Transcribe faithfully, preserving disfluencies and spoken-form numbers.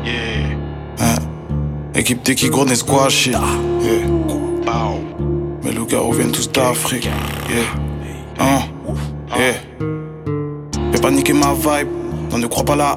Hein. Équipe D qui gros squash. Yeah. Mais les gars reviennent tous d'Afrique. Yeah. Hein. Yeah. Fais pas niquer ma vibe. Non, ne crois pas la